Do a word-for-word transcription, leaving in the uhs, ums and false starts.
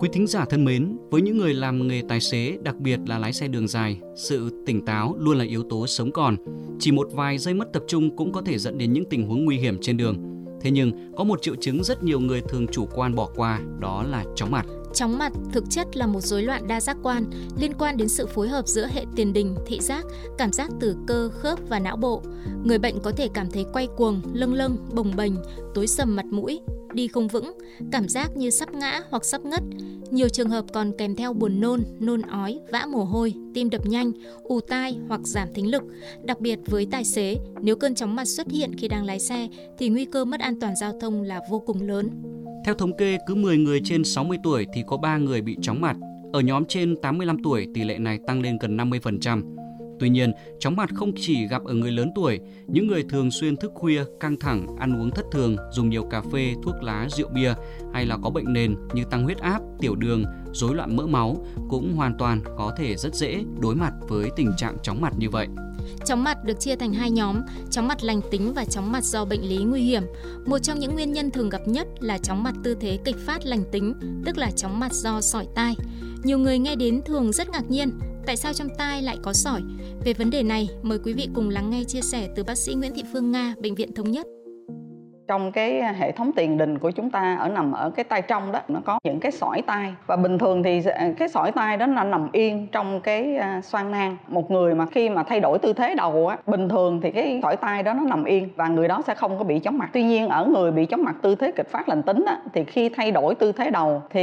Quý thính giả thân mến, với những người làm nghề tài xế, đặc biệt là lái xe đường dài, sự tỉnh táo luôn là yếu tố sống còn. Chỉ một vài giây mất tập trung cũng có thể dẫn đến những tình huống nguy hiểm trên đường. Thế nhưng, có một triệu chứng rất nhiều người thường chủ quan bỏ qua, đó là chóng mặt. Chóng mặt thực chất là một rối loạn đa giác quan liên quan đến sự phối hợp giữa hệ tiền đình, thị giác, cảm giác từ cơ, khớp và não bộ. Người bệnh có thể cảm thấy quay cuồng, lâng lâng, bồng bềnh, tối sầm mặt mũi, đi không vững, cảm giác như sắp ngã hoặc sắp ngất. Nhiều trường hợp còn kèm theo buồn nôn, nôn ói, vã mồ hôi, tim đập nhanh, ù tai hoặc giảm thính lực. Đặc biệt với tài xế, nếu cơn chóng mặt xuất hiện khi đang lái xe thì nguy cơ mất an toàn giao thông là vô cùng lớn. Theo thống kê, cứ mười người trên sáu mươi tuổi thì có ba người bị chóng mặt. Ở nhóm trên tám mươi lăm tuổi, tỷ lệ này tăng lên gần năm mươi phần trăm. Tuy nhiên, chóng mặt không chỉ gặp ở người lớn tuổi, những người thường xuyên thức khuya, căng thẳng, ăn uống thất thường, dùng nhiều cà phê, thuốc lá, rượu bia hay là có bệnh nền như tăng huyết áp, tiểu đường, rối loạn mỡ máu cũng hoàn toàn có thể rất dễ đối mặt với tình trạng chóng mặt như vậy. Chóng mặt được chia thành hai nhóm, chóng mặt lành tính và chóng mặt do bệnh lý nguy hiểm. Một trong những nguyên nhân thường gặp nhất là chóng mặt tư thế kịch phát lành tính, tức là chóng mặt do sỏi tai. Nhiều người nghe đến thường rất ngạc nhiên, tại sao trong tai lại có sỏi? Về vấn đề này, mời quý vị cùng lắng nghe chia sẻ từ bác sĩ Nguyễn Thị Phương Nga, Bệnh viện Thống nhất. Trong cái hệ thống tiền đình của chúng ta ở nằm ở cái tai trong đó, nó có những cái sỏi tai, và bình thường thì cái sỏi tai đó nó nằm yên trong cái xoang nang. Một người mà khi mà thay đổi tư thế đầu á, bình thường thì cái sỏi tai đó nó nằm yên và người đó sẽ không có bị chóng mặt. Tuy nhiên ở người bị chóng mặt tư thế kịch phát lành tính á, thì khi thay đổi tư thế đầu thì